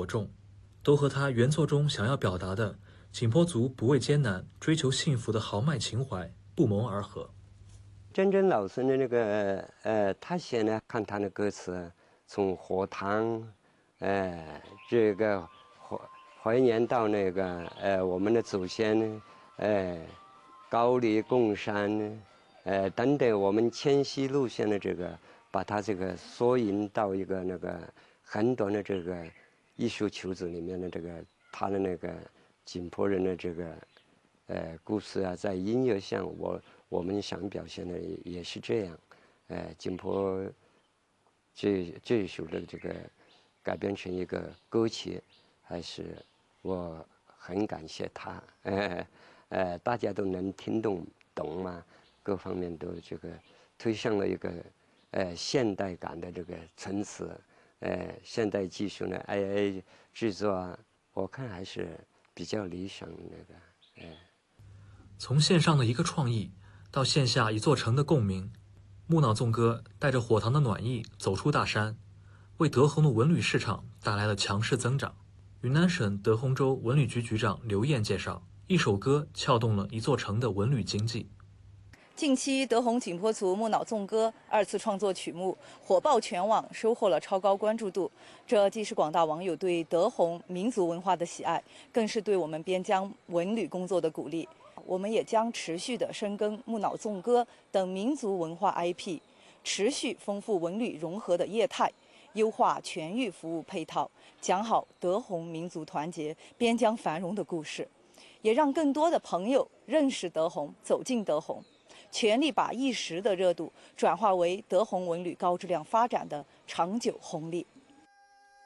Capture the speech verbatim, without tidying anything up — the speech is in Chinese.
颇重，都和他原作中想要表达的景颇族不畏艰难、追求幸福的豪迈情怀不谋而合。 真真老师的那个呃，他写呢，看他的歌词，从火塘，呃，这个怀怀念到那个呃，我们的祖先，呃，高丽贡山，呃，等等，我们迁徙路线的这个，把它这个缩引到一个那个很短的这个艺术球子里面的这个他的那个景颇人的这个呃故事啊，在音乐上我。我们想表现的也是这样，呃，景颇这这一首的这个改编成一个歌曲，还是我很感谢他，呃呃，大家都能听懂懂嘛，各方面都这个推上了一个呃现代感的这个层次，呃，现代技术呢 ，A I 制作啊，我看还是比较理想的那个，呃， 从线上的一个创意。到线下一座城的共鸣，木脑纵歌带着火塘的暖意走出大山，为德宏的文旅市场带来了强势增长。云南省德宏州文旅局局长刘燕介绍，一首歌撬动了一座城的文旅经济。 近期，德宏景颇族木脑纵歌二次创作曲目火爆全网，收获了超高关注度。这既是广大网友对德宏民族文化的喜爱，更是对我们边疆文旅工作的鼓励。我们也将持续的深耕木脑纵歌等民族文化 I P， 持续丰富文旅融合的业态，优化全域服务配套，讲好德宏民族团结、边疆繁荣的故事，也让更多的朋友认识德宏、走进德宏，全力把一时的热度转化为德宏文旅高质量发展的长久红利。